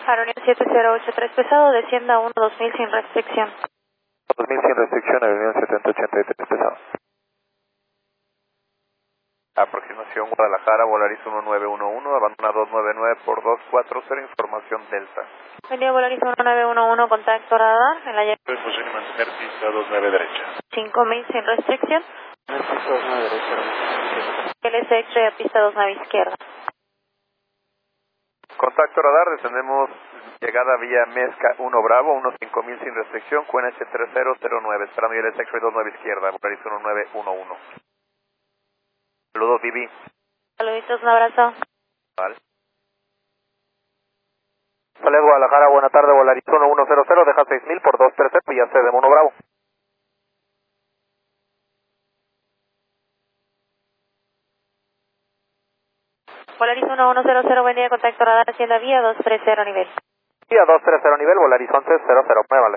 Aerolínea 7083 pesado, descienda 1-2000 sin restricción. 2000 sin restricción, aerolínea 7083 pesado. Aproximación Guadalajara, Volaris 1911, abandona 299 por 240, información Delta. Buen día, Volaris 1911, contacto radar, en la llave. Posición y mantener pista 29 derecha. 5000 sin restricción. Pista 29 derecha. LSX a pista 29 izquierda. Contacto radar, descendemos llegada vía Mezca 1 Bravo, 15000 sin restricción, QNH 3009, esperando el X-Ray 29 izquierda, Volaris 1911. Saludos, Vivi. Saluditos, un abrazo. Vale. Vale, Guadalajara, buena tarde, Volaris 1100, deja 6000 por 230 y ya se de 1 Bravo. Volaris 1100, buen día, contacto radar, hacienda vía 230 nivel. Vía 230 nivel, Volaris 1100, muévale.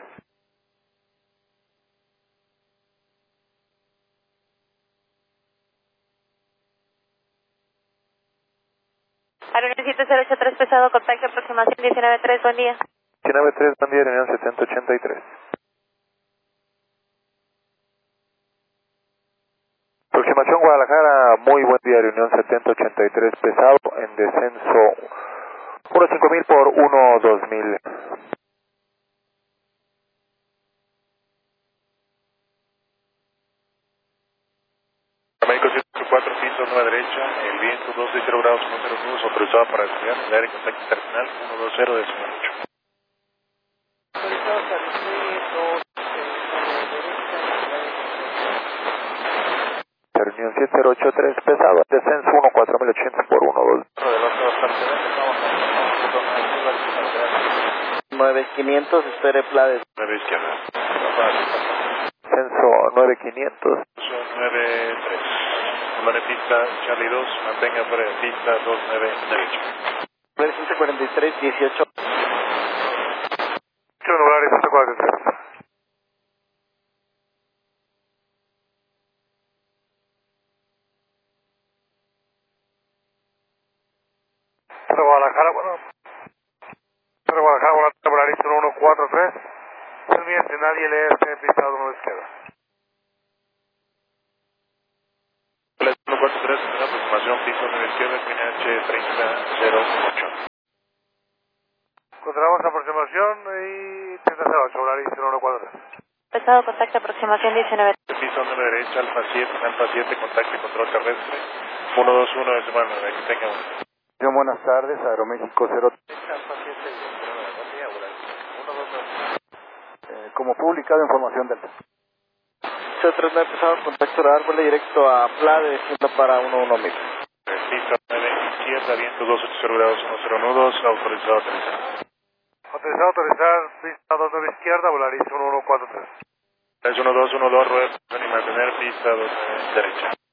Aerolínea 7083 pesado, contacto aproximación 193, buen día. 193, buen día, reunión 7083. Aproximación Guadalajara, muy buen día, reunión 7083 pesado, en descenso 15000 por 12000. Américo 104, piso 9 derecha, el viento 260 grados 10 nudos, autorizado para despegar, el aire contacto internacional 120 de 8. Autorizado para Reunión 7083 pesado, descenso 14080 por 12. 9500, espere Plades. 9 izquierda. Descenso 9500. 93. Número de pista Charlie 2, mantenga fuera de pista 29 derecha. 943, 18. Volaris 143. Guadalajara, bueno. Guadalajara, Volaris 1143. Permite nadie LS, pista 1 izquierda. 143, aproximación, pista 9 izquierda, PNH 3008. Encontramos aproximación y 3008, Volaris 1143. Pesado, contacto aproximación 19. Pista 9 derecha, Alfa 7, contacto y control terrestre. 121 de semana, que tenga uno. Buenas tardes, Aeroméxico 0. Como publicado información del 039 pesado, contacto radar, vuelo directo a Plade, descienda para 11000. Pista 9 izquierda, viento 280 grados 10 nudos, autorizado a aterrizar. Autorizado a aterrizar, pista 29 izquierda, Volaris 1143. 1212, rueda y mantener pista 29 derecha.